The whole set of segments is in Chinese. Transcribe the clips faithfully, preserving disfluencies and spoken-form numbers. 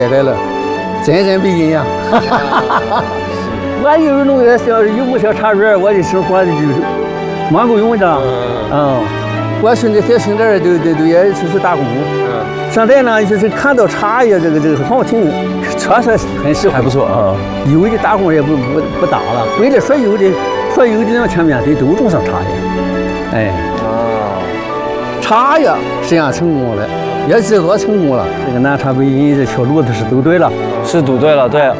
来了，真人比人呀！我有弄个小有个小茶园，我的生活就蛮够用的。嗯，我兄弟在兄弟都都都也就是打工。嗯，现在呢就是看到茶叶这个这个好听，确实很适合， 还不错啊。 有的打工也不不不打了，为了所有的所有的那前面的都种上茶叶。哎，啊，茶叶实际上成功了。 也是我成功了，这个南茶北饮这条路子是走对了， 是堵对了，对。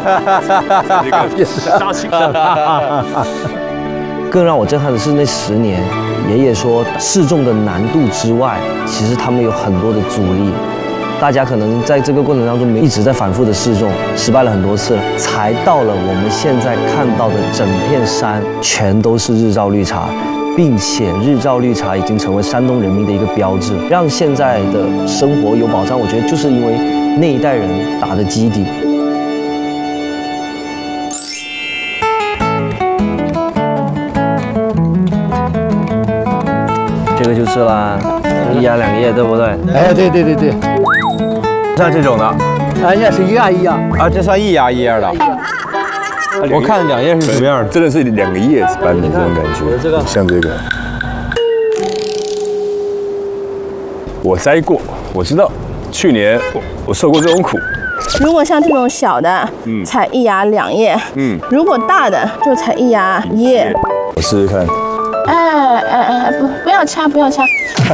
更让我震撼的是那十年，爷爷说试种的难度之外，其实他们有很多的阻力。大家可能在这个过程当中一直在反复的试种，失败了很多次，才到了我们现在看到的整片山全都是日照绿茶。 并且日照绿茶已经成为山东人民的一个标志，让现在的生活有保障。我觉得就是因为那一代人打的基底。这个就是啦，一芽两叶，对不对？ 哎，对对对对。 像这种的， 啊，那是一芽一芽啊，这算一芽一叶的。 我看两叶是什么样的？ 真的是两个叶子般的这种感觉， 这个像这个，我摘过，我知道，去年我我受过这种苦。 如果像这种小的，嗯，采一芽两叶，嗯，如果大的就采一芽一叶。 我试试看。 哎哎哎，不不要掐，不要掐。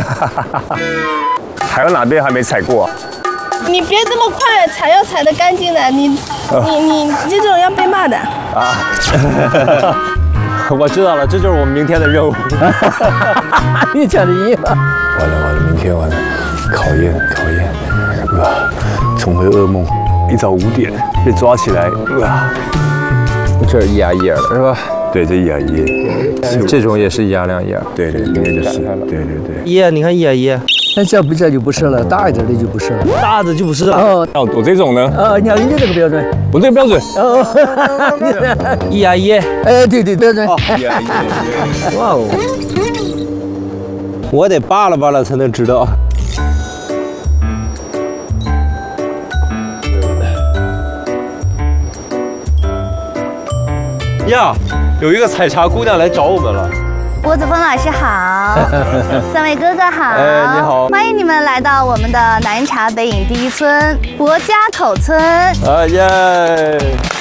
还有哪边还没采过啊？ 你别这么快采，要采得干净的。你你你你这种要被骂的啊！我知道了，这就是我们明天的任务。 你讲的一样。 完了完了，明天完了，考验考验，啊，重回噩梦。一早五点被抓起来，啊， 这是一芽一叶的是吧？ 对，这一芽一叶。 这种也是一芽两叶。 对对，应该就是。对对对。 一叶，你看一芽一叶。 那这不这就不是了，大一点的就不是了， 大的就不是了。 哦， 哦，我这种呢？ 啊，你看人家这个标准， 我这个标准。 哦， 一芽一叶。 哎，对对，标准。 一芽一叶。 哇哦！我得扒拉扒拉才能知道。呀，有一个采茶姑娘来找我们了。 郭子峰老师好，三位哥哥好， 哎，你好， 欢迎你们来到我们的南茶北饮第一村博家口村。 啊耶！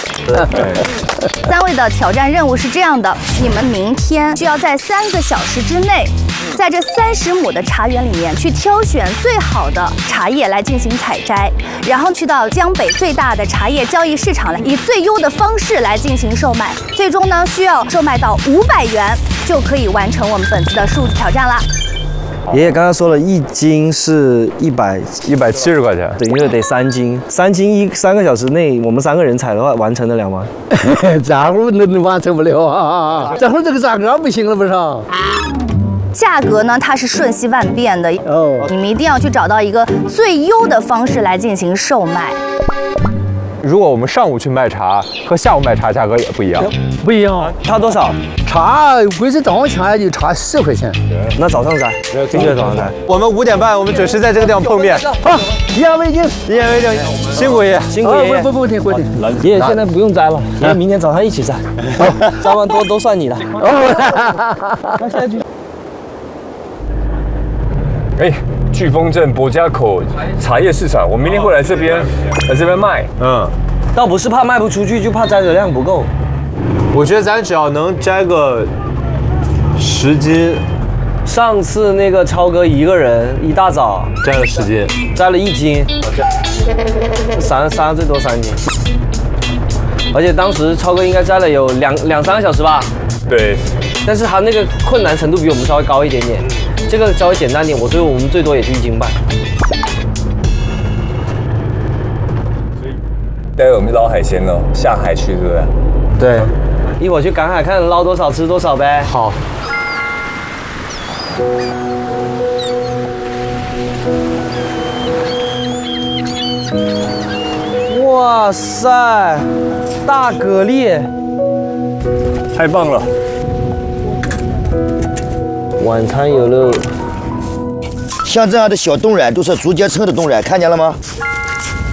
三位的挑战任务是这样的：你们明天需要在三个小时之内，在这三十亩的茶园里面去挑选最好的茶叶来进行采摘，然后去到江北最大的茶叶交易市场来，以最优的方式来进行售卖。最终呢，需要售卖到五百元。 就可以完成我们本次的数字挑战啦。 爷爷刚刚说了一斤是一百一百七十块钱， 等于得三斤，三斤一三个小时内，我们三个人采的话，完成得了吗？ 这会儿能完成不了啊！这会儿这个价格不行了，不是？ 价格呢，它是瞬息万变的哦，你们一定要去找到一个最优的方式来进行售卖。 如果我们上午去卖茶，和下午卖茶价格也不一样， 不一样， 差多少？ 茶贵是早上起来就差十块钱， 那早上摘，必须得早上摘。 我们五点半，我们准时在这个地方碰面。 好，一言为定， 一言为定，辛苦爷爷， 辛苦爷爷。 不不不停不停， 爷爷现在不用摘了，爷爷明天早上一起摘，摘完多都算你的。 那现在就。 哎。 巨峰镇博家口茶叶市场，我明天会来这边，来这边卖。 嗯， 倒不是怕卖不出去，就怕摘的量不够。 我觉得咱只要能摘个十斤。 上次那个超哥一个人一大早摘了十斤， 摘了一斤，三三最多三斤。而且当时超哥应该摘了有两两三个小时吧。 对。 但是他那个困难程度比我们稍微高一点点。 这个稍微简单点，我所以我们最多也就一斤半。 待会我们捞海鲜了，下海去，对不对？ 对，一会儿去赶海，看捞多少吃多少呗。 好。 哇塞，大蛤蜊， 太棒了！ 晚餐有了。 像这样的小冻卵都是竹节称的冻卵，看见了吗？